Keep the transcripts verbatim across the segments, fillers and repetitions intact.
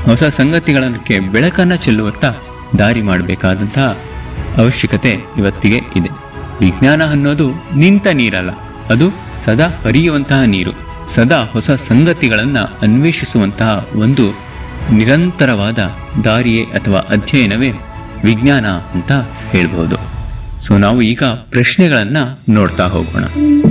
ಹೊಸ ಸಂಗತಿಗಳಕ್ಕೆ ಬೆಳಕನ್ನು ಚೆಲ್ಲುವತ್ತ ದಾರಿ ಮಾಡಬೇಕಾದಂತಹ ಅವಶ್ಯಕತೆ ಇವತ್ತಿಗೆ ಇದೆ. ವಿಜ್ಞಾನ ಅನ್ನೋದು ನಿಂತ ನೀರಲ್ಲ, ಅದು ಸದಾ ಹರಿಯುವಂತಹ ನೀರು. ಸದಾ ಹೊಸ ಸಂಗತಿಗಳನ್ನು ಅನ್ವೇಷಿಸುವಂತಹ ಒಂದು ನಿರಂತರವಾದ ದಾರಿಯೇ ಅಥವಾ ಅಧ್ಯಯನವೇ ವಿಜ್ಞಾನ ಅಂತ ಹೇಳ್ಬೋದು. ಸೊ ನಾವು ಈಗ ಪ್ರಶ್ನೆಗಳನ್ನು ನೋಡ್ತಾ ಹೋಗೋಣ.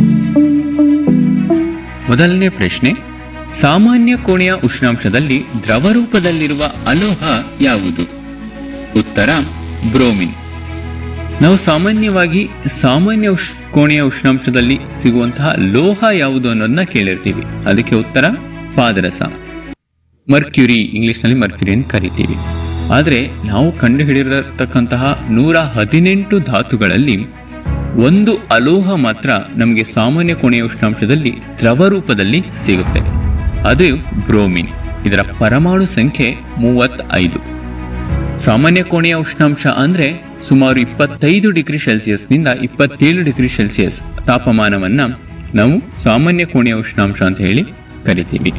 ಮೊದಲನೇ ಪ್ರಶ್ನೆ, ಸಾಮಾನ್ಯ ಕೋಣೆಯ ಉಷ್ಣಾಂಶದಲ್ಲಿ ದ್ರವ ರೂಪದಲ್ಲಿರುವ ಅಲೋಹ ಯಾವುದು? ಉತ್ತರ ಬ್ರೋಮಿನ್. ನಾವು ಸಾಮಾನ್ಯವಾಗಿ ಸಾಮಾನ್ಯ ಉಷ್ ಕೋಣೆಯ ಉಷ್ಣಾಂಶದಲ್ಲಿ ಸಿಗುವಂತಹ ಲೋಹ ಯಾವುದು ಅನ್ನೋದನ್ನ ಕೇಳಿರ್ತೀವಿ. ಅದಕ್ಕೆ ಉತ್ತರ ಪಾದರಸ, ಮರ್ಕ್ಯುರಿ, ಇಂಗ್ಲಿಷ್ನಲ್ಲಿ ಮರ್ಕ್ಯುರಿ ಅಂತ ಕರಿತೀವಿ. ಆದರೆ ನಾವು ಕಂಡುಹಿಡಿದಿರತಕ್ಕಂತಹ ನೂರ ಹದಿನೆಂಟು ಧಾತುಗಳಲ್ಲಿ ಒಂದು ಅಲೋಹ ಮಾತ್ರ ನಮಗೆ ಸಾಮಾನ್ಯ ಕೋಣೆಯ ಉಷ್ಣಾಂಶದಲ್ಲಿ ದ್ರವ ರೂಪದಲ್ಲಿ ಸಿಗುತ್ತೆ. ಅದು ಬ್ರೋಮಿನ್. ಇದರ ಪರಮಾಣು ಸಂಖ್ಯೆ ಮೂವತ್ತೈದು. ಸಾಮಾನ್ಯ ಕೋಣೆಯ ಉಷ್ಣಾಂಶ ಅಂದ್ರೆ ಸುಮಾರು ಇಪ್ಪತ್ತೈದು ಡಿಗ್ರಿ ಸೆಲ್ಸಿಯಸ್ನಿಂದ ಇಪ್ಪತ್ತೇಳು ಡಿಗ್ರಿ ಸೆಲ್ಸಿಯಸ್ ತಾಪಮಾನವನ್ನ ನಾವು ಸಾಮಾನ್ಯ ಕೋಣೆಯ ಉಷ್ಣಾಂಶ ಅಂತ ಹೇಳಿ ಕರಿತೀವಿ.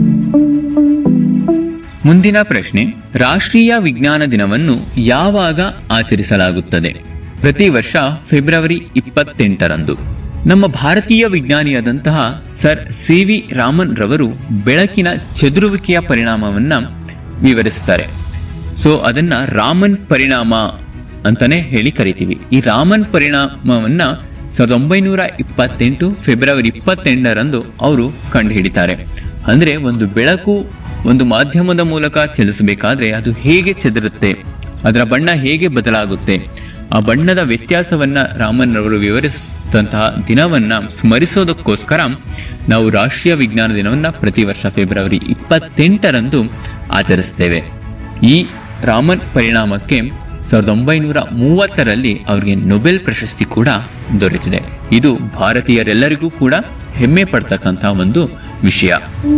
ಮುಂದಿನ ಪ್ರಶ್ನೆ, ರಾಷ್ಟ್ರೀಯ ವಿಜ್ಞಾನ ದಿನವನ್ನು ಯಾವಾಗ ಆಚರಿಸಲಾಗುತ್ತದೆ? ಪ್ರತಿ ವರ್ಷ ಫೆಬ್ರವರಿ ಇಪ್ಪತ್ತೆಂಟರಂದು. ನಮ್ಮ ಭಾರತೀಯ ವಿಜ್ಞಾನಿಯಾದಂತಹ ಸರ್ ಸಿ ವಿ ರಾಮನ್ ರವರು ಬೆಳಕಿನ ಚದುರುವಿಕೆಯ ಪರಿಣಾಮವನ್ನ ವಿವರಿಸ್ತಾರೆ. ಸೊ ಅದನ್ನ ರಾಮನ್ ಪರಿಣಾಮ ಅಂತಾನೆ ಹೇಳಿ ಕರಿತೀವಿ. ಈ ರಾಮನ್ ಪರಿಣಾಮವನ್ನ ಸಾವಿರದ ಒಂಬೈನೂರ ಇಪ್ಪತ್ತೆಂಟು ಫೆಬ್ರವರಿ ಇಪ್ಪತ್ತೆಂಟರಂದು ಅವರು ಕಂಡುಹಿಡಿತಾರೆ. ಅಂದ್ರೆ ಒಂದು ಬೆಳಕು ಒಂದು ಮಾಧ್ಯಮದ ಮೂಲಕ ಚಲಿಸಬೇಕಾದ್ರೆ ಅದು ಹೇಗೆ ಚದುರುತ್ತೆ, ಅದರ ಬಣ್ಣ ಹೇಗೆ ಬದಲಾಗುತ್ತೆ, ಆ ಬಣ್ಣದ ವ್ಯತ್ಯಾಸವನ್ನ ರಾಮನ್ ರವರು ವಿವರಿಸಿದಂತಹ ದಿನವನ್ನ ಸ್ಮರಿಸೋದಕ್ಕೋಸ್ಕರ ನಾವು ರಾಷ್ಟ್ರೀಯ ವಿಜ್ಞಾನ ದಿನವನ್ನ ಪ್ರತಿ ವರ್ಷ ಫೆಬ್ರವರಿ ಇಪ್ಪತ್ತೆಂಟರಂದು ಆಚರಿಸ್ತೇವೆ. ಈ ರಾಮನ್ ಪರಿಣಾಮಕ್ಕೆ ಸಾವಿರದ ಒಂಬೈನೂರ ಮೂವತ್ತರಲ್ಲಿ ಅವರಿಗೆ ನೊಬೆಲ್ ಪ್ರಶಸ್ತಿ ಕೂಡ ದೊರೆತಿದೆ. ಇದು ಭಾರತೀಯರೆಲ್ಲರಿಗೂ ಕೂಡ ಹೆಮ್ಮೆ ಪಡ್ತಕ್ಕಂತಹ ಒಂದು ವಿಷಯ.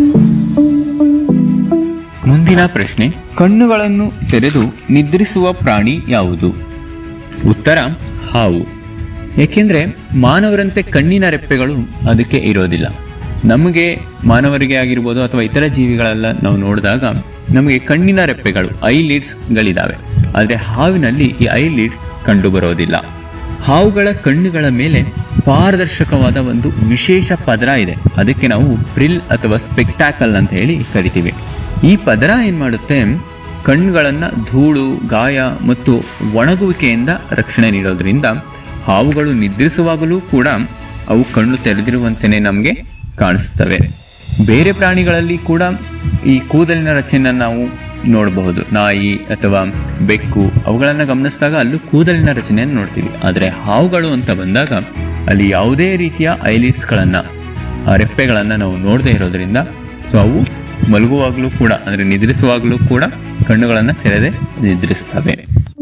ಮುಂದಿನ ಪ್ರಶ್ನೆ, ಕಣ್ಣುಗಳನ್ನು ತೆರೆದು ನಿದ್ರಿಸುವ ಪ್ರಾಣಿ ಯಾವುದು? ಉತ್ತರ ಹಾವು. ಏಕೆಂದ್ರೆ ಮಾನವರಂತೆ ಕಣ್ಣಿನ ರೆಪ್ಪೆಗಳು ಅದಕ್ಕೆ ಇರೋದಿಲ್ಲ. ನಮಗೆ ಮಾನವರಿಗೆ ಆಗಿರ್ಬೋದು ಅಥವಾ ಇತರ ಜೀವಿಗಳೆಲ್ಲ ನಾವು ನೋಡಿದಾಗ ನಮಗೆ ಕಣ್ಣಿನ ರೆಪ್ಪೆಗಳು ಐ ಲೀಡ್ಸ್ಗಳಿದ್ದಾವೆ. ಆದರೆ ಹಾವಿನಲ್ಲಿ ಈ ಐ ಲೀಡ್ಸ್ ಕಂಡು ಬರೋದಿಲ್ಲ. ಹಾವುಗಳ ಕಣ್ಣುಗಳ ಮೇಲೆ ಪಾರದರ್ಶಕವಾದ ಒಂದು ವಿಶೇಷ ಪದರ ಇದೆ. ಅದಕ್ಕೆ ನಾವು ಪ್ರಿಲ್ ಅಥವಾ ಸ್ಪೆಕ್ಟಾಕಲ್ ಅಂತ ಹೇಳಿ ಕರಿತೀವಿ. ಈ ಪದರ ಏನ್ ಮಾಡುತ್ತೆ, ಕಣ್ಣುಗಳನ್ನ ಧೂಳು, ಗಾಯ ಮತ್ತು ಒಣಗುವಿಕೆಯಿಂದ ರಕ್ಷಣೆ ನೀಡೋದ್ರಿಂದ ಹಾವುಗಳು ನಿದ್ರಿಸುವಾಗಲೂ ಕೂಡ ಅವು ಕಣ್ಣು ತೆರೆದಿರುವಂತೆಯೇ ನಮಗೆ ಕಾಣಿಸ್ತವೆ. ಬೇರೆ ಪ್ರಾಣಿಗಳಲ್ಲಿ ಕೂಡ ಈ ಕೂದಲಿನ ರಚನೆಯನ್ನು ನಾವು ನೋಡಬಹುದು. ನಾಯಿ ಅಥವಾ ಬೆಕ್ಕು ಅವುಗಳನ್ನು ಗಮನಿಸಿದಾಗ ಅಲ್ಲೂ ಕೂದಲಿನ ರಚನೆಯನ್ನು ನೋಡ್ತೀವಿ. ಆದರೆ ಹಾವುಗಳು ಅಂತ ಬಂದಾಗ ಅಲ್ಲಿ ಯಾವುದೇ ರೀತಿಯ ಐಲಿಡ್ಸ್ಗಳನ್ನು, ರೆಪ್ಪೆಗಳನ್ನು ನಾವು ನೋಡದೇ ಇರೋದ್ರಿಂದ ಸೊ ಅವು ಮಲಗುವಾಗಲೂ ಕೂಡ ಅಂದರೆ ನಿದ್ರಿಸುವಾಗಲೂ ಕೂಡ ಕಣ್ಣುಗಳನ್ನು ತೆರೆದೇ ನಿದ್ರಿಸ್ತವೆ.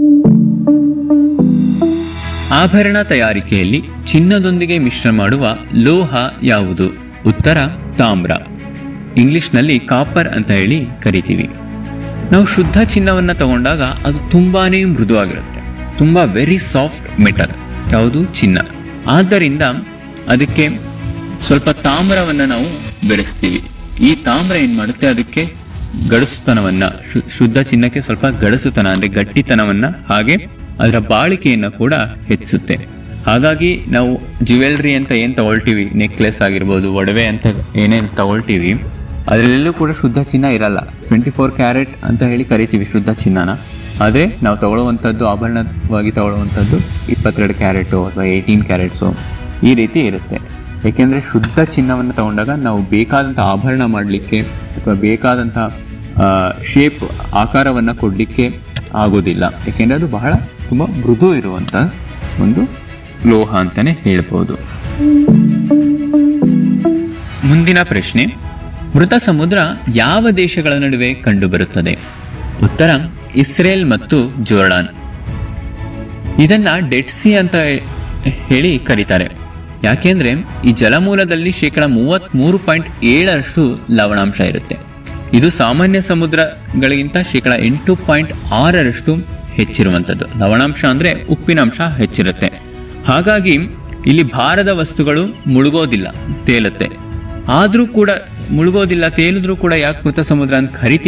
ಆಭರಣ ತಯಾರಿಕೆಯಲ್ಲಿ ಚಿನ್ನದೊಂದಿಗೆ ಮಿಶ್ರ ಮಾಡುವ ಲೋಹ ಯಾವುದು? ಉತ್ತರ ತಾಮ್ರ. ಇಂಗ್ಲಿಷ್ನಲ್ಲಿ ಕಾಪರ್ ಅಂತ ಹೇಳಿ ಕರಿತೀವಿ. ನಾವು ಶುದ್ಧ ಚಿನ್ನವನ್ನು ತಗೊಂಡಾಗ ಅದು ತುಂಬಾನೇ ಮೃದುವಾಗಿರುತ್ತೆ. ತುಂಬಾ ವೆರಿ ಸಾಫ್ಟ್ ಮೆಟಲ್ ಯಾವುದು? ಚಿನ್ನ. ಆದ್ದರಿಂದ ಅದಕ್ಕೆ ಸ್ವಲ್ಪ ತಾಮ್ರವನ್ನು ನಾವು ಬೆರೆಸ್ತೀವಿ. ಈ ತಾಮ್ರ ಏನ್ ಮಾಡುತ್ತೆ, ಅದಕ್ಕೆ ಗಡಸುತನವನ್ನ, ಶುದ್ಧ ಚಿನ್ನಕ್ಕೆ ಸ್ವಲ್ಪ ಗಡಸುತನ ಅಂದ್ರೆ ಗಟ್ಟಿತನವನ್ನ, ಹಾಗೆ ಅದರ ಬಾಳಿಕೆಯನ್ನ ಕೂಡ ಹೆಚ್ಚಿಸುತ್ತೆ. ಹಾಗಾಗಿ ನಾವು ಜ್ಯುವೆಲ್ರಿ ಅಂತ ಏನ್ ತಗೊಳ್ತೀವಿ, ನೆಕ್ಲೆಸ್ ಆಗಿರ್ಬೋದು, ಒಡವೆ ಅಂತ ಏನೇನು ತಗೊಳ್ತೀವಿ, ಅದರಲ್ಲೆಲ್ಲೂ ಕೂಡ ಶುದ್ಧ ಚಿನ್ನ ಇರಲ್ಲ. ಟ್ವೆಂಟಿ ಫೋರ್ ಕ್ಯಾರೆಟ್ ಅಂತ ಹೇಳಿ ಕರಿತೀವಿ ಶುದ್ಧ ಚಿನ್ನನ. ಆದರೆ ನಾವು ತಗೊಳ್ಳುವಂಥದ್ದು, ಆಭರಣವಾಗಿ ತಗೊಳ್ಳುವಂಥದ್ದು ಇಪ್ಪತ್ತೆರಡು ಕ್ಯಾರೆಟು ಅಥವಾ ಏಯ್ಟೀನ್ ಕ್ಯಾರೆಟ್ಸು ಈ ರೀತಿ ಇರುತ್ತೆ. ಏಕೆಂದರೆ ಶುದ್ಧ ಚಿನ್ನವನ್ನು ತಗೊಂಡಾಗ ನಾವು ಬೇಕಾದಂಥ ಆಭರಣ ಮಾಡಲಿಕ್ಕೆ ಅಥವಾ ಬೇಕಾದಂಥ ಶೇಪ್ ಆಕಾರವನ್ನು ಕೊಡಲಿಕ್ಕೆ ಆಗೋದಿಲ್ಲ. ಏಕೆಂದರೆ ಅದು ಬಹಳ ತುಂಬ ಮೃದು ಇರುವಂಥ ಒಂದು ಲೋಹ ಅಂತಲೇ ಹೇಳ್ಬೋದು. ಮುಂದಿನ ಪ್ರಶ್ನೆ, ಮೃತ ಸಮುದ್ರ ಯಾವ ದೇಶಗಳ ನಡುವೆ ಕಂಡುಬರುತ್ತದೆ? ಉತ್ತರ ಇಸ್ರೇಲ್ ಮತ್ತು ಜೋರ್ಡಾನ್. ಇದನ್ನ ಡೆಡ್ ಸಿ ಅಂತ ಹೇಳಿ ಕರೀತಾರೆ. ಯಾಕೆಂದ್ರೆ ಈ ಜಲಮೂಲದಲ್ಲಿ ಶೇಕಡ ಮೂವತ್ತ್ ಮೂರು ಪಾಯಿಂಟ್ ಏಳರಷ್ಟು ಲವಣಾಂಶ ಇರುತ್ತೆ. ಇದು ಸಾಮಾನ್ಯ ಸಮುದ್ರಗಳಿಗಿಂತ ಶೇಕಡ ಎಂಟು ಪಾಯಿಂಟ್ ಆರರಷ್ಟು ಹೆಚ್ಚಿರುವಂಥದ್ದು. ಲವಣಾಂಶ ಅಂದ್ರೆ ಉಪ್ಪಿನಾಂಶ ಹೆಚ್ಚಿರುತ್ತೆ. ಹಾಗಾಗಿ ಇಲ್ಲಿ ಭಾರದ ವಸ್ತುಗಳು ಮುಳುಗೋದಿಲ್ಲ, ತೇಲುತ್ತೆ. ಆದ್ರೂ ಕೂಡ ಮುಳುಗೋದಿಲ್ಲ, ತೇಲಿದ್ರೂ ಕೂಡ ಯಾಕೆ ಮೃತ ಸಮುದ್ರ ಅಂತ ಕರಿತೀವಿ